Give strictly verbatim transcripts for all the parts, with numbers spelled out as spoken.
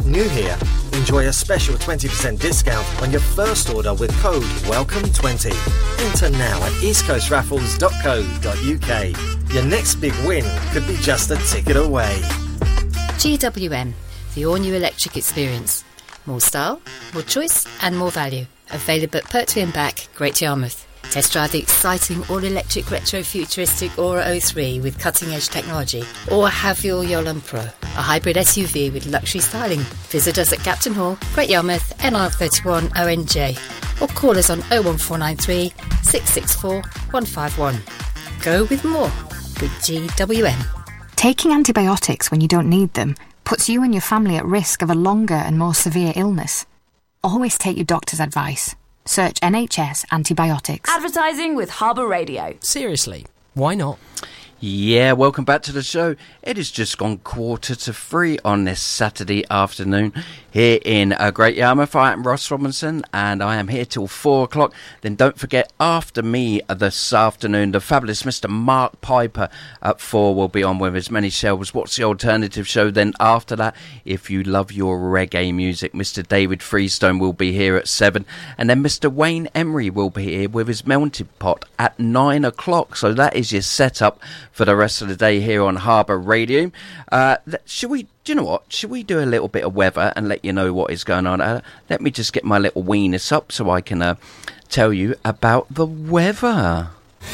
new here. Enjoy a special twenty percent discount on your first order with code welcome twenty. Enter now at east coast raffles dot co dot uk. Your next big win could be just a ticket away. G W M, the all-new electric experience. More style, more choice and more value. Available at Pertwee and Back, Great Yarmouth. Test drive the exciting all-electric retro-futuristic Aura oh three with cutting-edge technology. Or have your Yolan Pro, a hybrid S U V with luxury styling. Visit us at Captain Hall, Great Yarmouth, N R thirty-one O N J. Or call us on oh one four nine three, six six four, one five one. Go with more with G W M. Taking antibiotics when you don't need them puts you and your family at risk of a longer and more severe illness. Always take your doctor's advice. Search N H S antibiotics. Advertising with Harbour Radio. Seriously, why not? Yeah, welcome back to the show. It has just gone quarter to three on this Saturday afternoon here in uh, Great Yarmouth. I am Ross Robinson and I am here till four o'clock. Then don't forget, after me this afternoon, the fabulous Mister Mark Piper at four will be on with his many shelves. What's the alternative show? Then after that, if you love your reggae music, Mister David Freestone will be here at seven. And then Mister Wayne Emery will be here with his Melted Pot at nine o'clock. So that is your setup for the rest of the day here on Harbour Radio. Uh, should we, do you know what? Should we do a little bit of weather and let you know what is going on? Uh, let me just get my little weenus up so I can uh, tell you about the weather.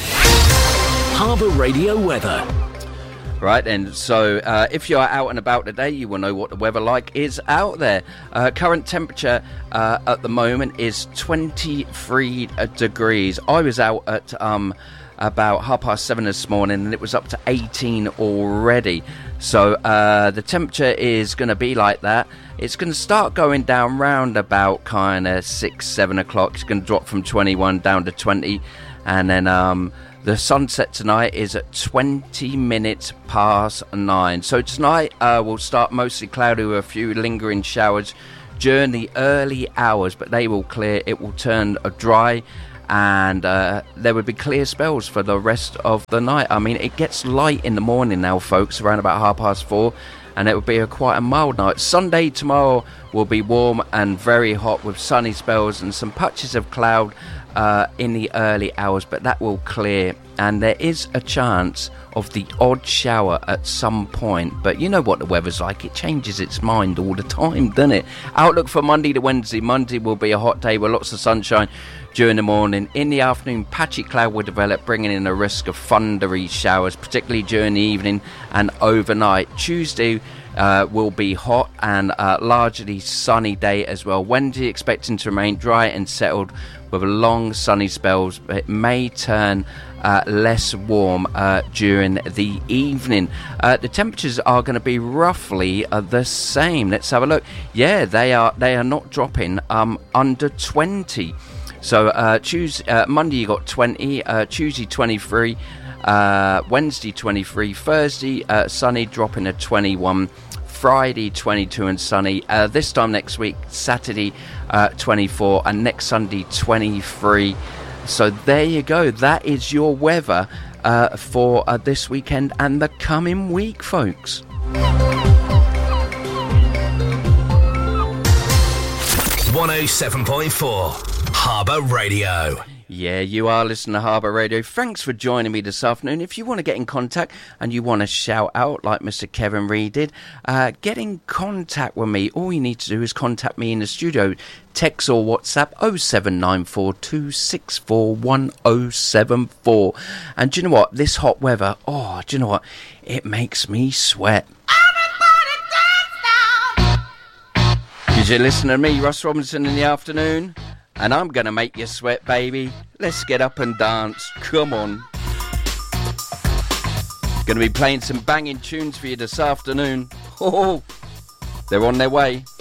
Harbour Radio weather. Right then, so uh, if you're out and about today, you will know what the weather like is out there. Uh, current temperature uh, at the moment is twenty-three degrees. I was out at um, about half past seven this morning and it was up to eighteen already. So uh, the temperature is going to be like that. It's going to start going down round about kind of six, seven o'clock. It's going to drop from twenty-one down to twenty. And then um, the sunset tonight is at twenty minutes past nine. So tonight uh, will start mostly cloudy with a few lingering showers during the early hours, but they will clear. It will turn uh, dry. And uh, there would be clear spells for the rest of the night. I mean, it gets light in the morning now, folks, around about half past four, and it will be a quite a mild night. Sunday tomorrow will be warm and very hot with sunny spells and some patches of cloud uh, in the early hours, but that will clear. And there is a chance of the odd shower at some point, but you know what the weather's like, it changes its mind all the time, doesn't it? Outlook for Monday to Wednesday. Monday will be a hot day with lots of sunshine during the morning. In the afternoon, patchy cloud will develop, bringing in a risk of thundery showers, particularly during the evening and overnight. Tuesday uh, will be hot and uh, largely sunny day as well. Wednesday expecting to remain dry and settled with long sunny spells, but it may turn uh, less warm uh, during the evening. Uh, the temperatures are going to be roughly uh, the same. Let's have a look. Yeah, they are. They are not dropping um, under twenty. So uh, Tuesday, uh, Monday you got twenty, uh, Tuesday twenty-three, uh, Wednesday twenty-three, Thursday uh, sunny, dropping to twenty-one, Friday twenty-two and sunny. Uh, this time next week, Saturday uh, twenty-four, and next Sunday twenty-three. So there you go. That is your weather uh, for uh, this weekend and the coming week, folks. one oh seven point four Harbour Radio. Yeah, you are listening to Harbour Radio. Thanks for joining me this afternoon. If you want to get in contact and you want to shout out like Mister Kevin Reid did, uh, get in contact with me. All you need to do is contact me in the studio. Text or WhatsApp oh seven nine four two six four one oh seven four. And do you know what? This hot weather, oh, do you know what? It makes me sweat. Because you're listening to me, Ross Robinson, in the afternoon. And I'm going to make you sweat, baby. Let's get up and dance. Come on. Going to be playing some banging tunes for you this afternoon. Oh, they're on their way.